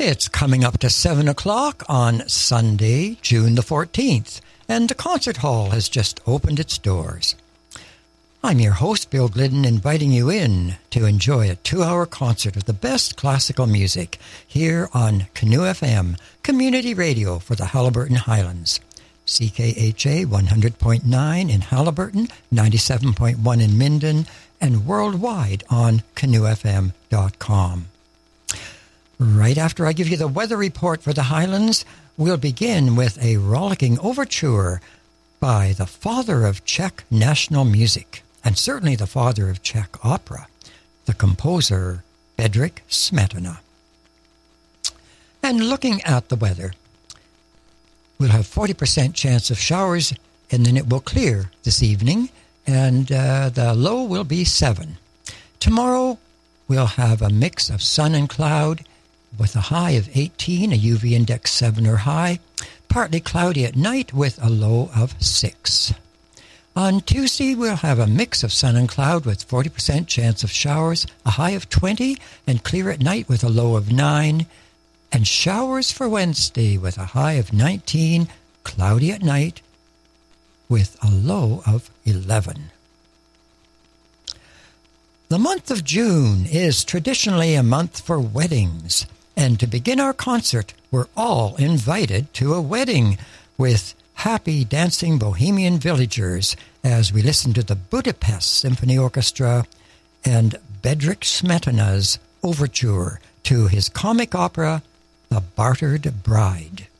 It's coming up to 7 o'clock on Sunday, June the 14th, and the concert hall has just opened its doors. I'm your host, Bill Glidden, inviting you in to enjoy a 2-hour concert of the best classical music here on Canoe FM, community radio for the Haliburton Highlands. CKHA 100.9 in Haliburton, 97.1 in Minden, and worldwide on canoefm.com. Right after I give you the weather report for the Highlands, we'll begin with a rollicking overture by the father of Czech national music, and certainly the father of Czech opera, the composer Bedřich Smetana. And looking at the weather, we'll have 40% chance of showers, and then it will clear this evening, and the low will be 7. Tomorrow, we'll have a mix of sun and cloud, with a high of 18, a UV index 7 or high, partly cloudy at night with a low of 6. On Tuesday, we'll have a mix of sun and cloud with 40% chance of showers, a high of 20, and clear at night with a low of 9, and showers for Wednesday with a high of 19, cloudy at night with a low of 11. The month of June is traditionally a month for weddings. And to begin our concert, we're all invited to a wedding with happy dancing bohemian villagers as we listen to the Budapest Symphony Orchestra and Bedřich Smetana's overture to his comic opera, The Bartered Bride.